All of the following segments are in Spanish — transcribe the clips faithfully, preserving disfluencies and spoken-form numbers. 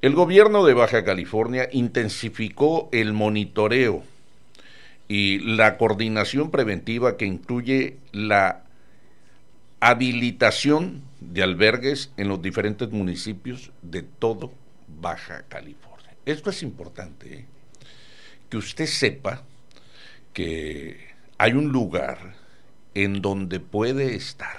El gobierno de Baja California intensificó el monitoreo y la coordinación preventiva que incluye la habilitación de albergues en los diferentes municipios de todo Baja California. Esto es importante, ¿eh? Que usted sepa que hay un lugar en donde puede estar.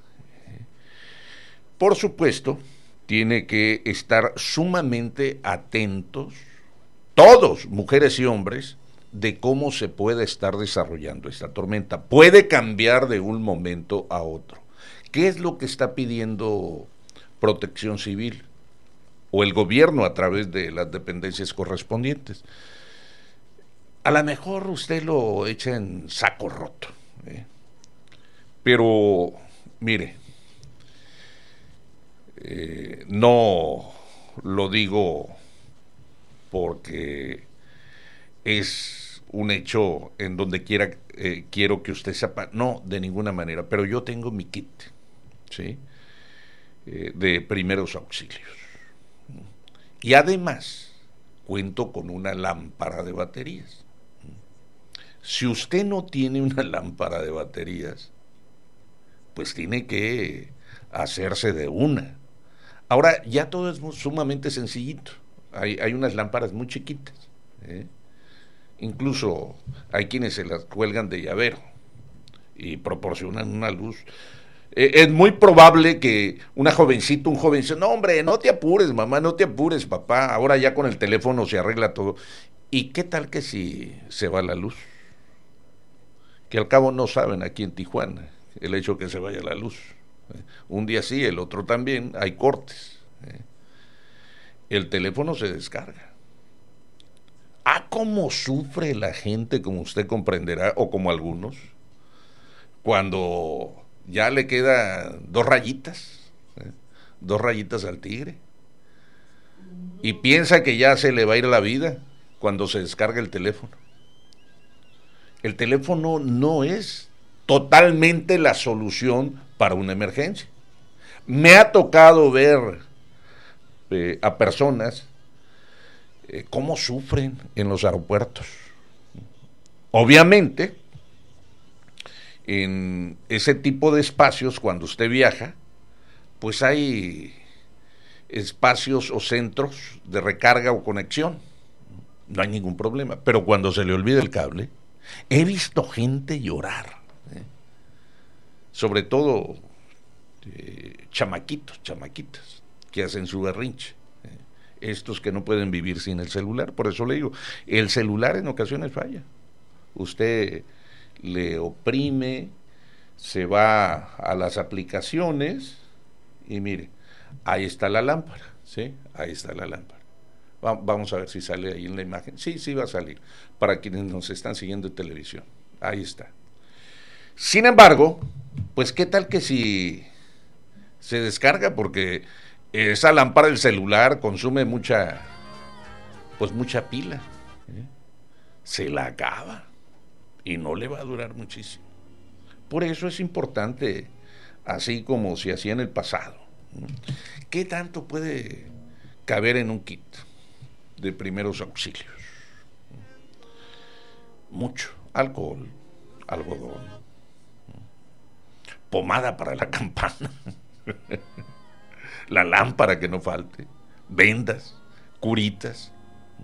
Por supuesto, tiene que estar sumamente atentos, todos, mujeres y hombres, de cómo se puede estar desarrollando esta tormenta. Puede cambiar de un momento a otro. ¿Qué es lo que está pidiendo Protección Civil o el gobierno a través de las dependencias correspondientes? A lo mejor usted lo echa en saco roto, ¿eh? Pero, mire, eh, no lo digo porque es un hecho en donde quiera eh, quiero que usted sepa, no, de ninguna manera, pero yo tengo mi kit, ¿sí? Eh, de primeros auxilios. Y además, cuento con una lámpara de baterías. Si usted no tiene una lámpara de baterías, pues tiene que hacerse de una. Ahora, ya todo es muy, sumamente sencillito. Hay, hay unas lámparas muy chiquitas, ¿eh? Incluso hay quienes se las cuelgan de llavero y proporcionan una luz. Eh, es muy probable que una jovencita, un jovencito, no hombre, no te apures, mamá, no te apures, papá, ahora ya con el teléfono se arregla todo. ¿Y qué tal que si se va la luz? Que al cabo no saben aquí en Tijuana el hecho que se vaya la luz. ¿eh? Un día sí, el otro también, hay cortes. ¿eh? El teléfono se descarga. Ah, cómo sufre la gente, como usted comprenderá, o como algunos, cuando ya le quedan dos rayitas, ¿eh? dos rayitas al tigre, y piensa que ya se le va a ir la vida cuando se descarga el teléfono. El teléfono no es totalmente la solución para una emergencia. Me ha tocado ver eh, a personas eh, cómo sufren en los aeropuertos. Obviamente, en ese tipo de espacios, cuando usted viaja, pues hay espacios o centros de recarga o conexión. No hay ningún problema. Pero cuando se le olvida el cable, he visto gente llorar, ¿eh? Sobre todo eh, chamaquitos, chamaquitas, que hacen su berrinche. ¿eh? Estos que no pueden vivir sin el celular. Por eso le digo, el celular en ocasiones falla. Usted le oprime, se va a las aplicaciones y mire, ahí está la lámpara, ¿sí? Ahí está la lámpara. Vamos a ver si sale ahí en la imagen. Sí, sí va a salir. Para quienes nos están siguiendo en televisión. Ahí está. Sin embargo, pues qué tal que si se descarga, porque esa lámpara del celular consume mucha, pues mucha pila. ¿eh? Se la acaba y no le va a durar muchísimo. Por eso es importante, así como se hacía en el pasado. ¿Qué tanto puede caber en un kit de primeros auxilios? Mucho. Alcohol, algodón, pomada para la campana, la lámpara que no falte, vendas, curitas,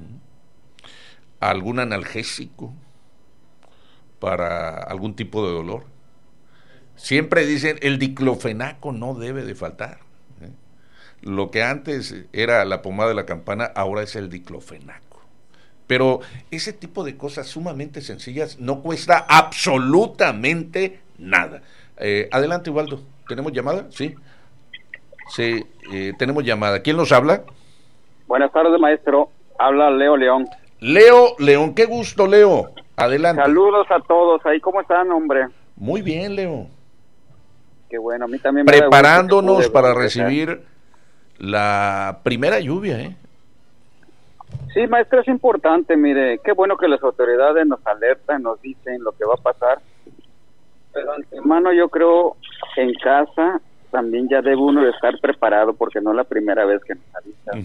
algún analgésico para algún tipo de dolor. Siempre dicen el diclofenaco no debe de faltar. ¿eh? Lo que antes era la pomada de la campana, ahora es el diclofenaco. Pero ese tipo de cosas sumamente sencillas no cuesta absolutamente nada. Eh, adelante, Ubaldo. ¿Tenemos llamada? Sí. Sí, eh, tenemos llamada. ¿Quién nos habla? Buenas tardes, maestro. Habla Leo León. Leo León, qué gusto, Leo. Adelante. Saludos a todos. Ahí, ¿cómo están, hombre? Muy bien, Leo. Qué bueno, a mí también me Preparándonos para recibir la primera lluvia, ¿eh? Sí, maestro, es importante, mire, qué bueno que las autoridades nos alertan, nos dicen lo que va a pasar, pero antemano yo creo en casa también ya debe uno de estar preparado, porque no es la primera vez que nos avisan.